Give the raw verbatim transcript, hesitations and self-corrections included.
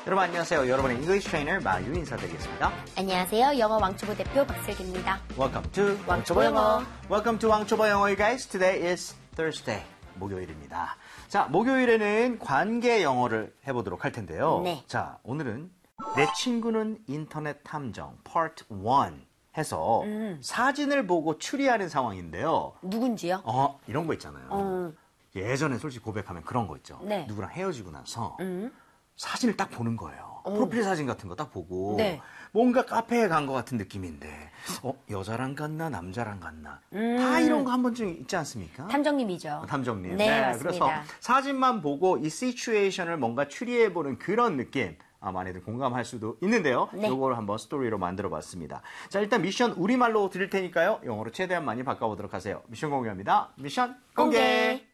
여러분 안녕하세요. 여러분의 English trainer 마유 인사드리겠습니다. 안녕하세요. 영어 왕초보 대표 박슬기입니다. Welcome to 왕초보 영어. Welcome to 왕초보 영어, guys. Today is Thursday. 목요일입니다. 자, 목요일에는 관계 영어를 해보도록 할 텐데요. 네. 자, 오늘은 내 친구는 인터넷 탐정 Part 일 해서 음. 사진을 보고 추리하는 상황인데요. 누군지요? 어, 이런 거 있잖아요. 어. 예전에 솔직히 고백하면 그런 거 있죠. 네. 누구랑 헤어지고 나서 음. 사진을 딱 보는 거예요. 오. 프로필 사진 같은 거 딱 보고 네. 뭔가 카페에 간 것 같은 느낌인데 어, 여자랑 갔나 남자랑 갔나 음. 다 이런 거 한 번쯤 있지 않습니까? 탐정님이죠. 탐정님. 네, 네, 맞습니다. 그래서 사진만 보고 이 시츄에이션을 뭔가 추리해보는 그런 느낌 아, 많이들 공감할 수도 있는데요. 네. 이걸 한번 스토리로 만들어봤습니다. 자, 일단 미션 우리말로 드릴 테니까요. 영어로 최대한 많이 바꿔보도록 하세요. 미션 공개합니다. 미션 공개! 공개.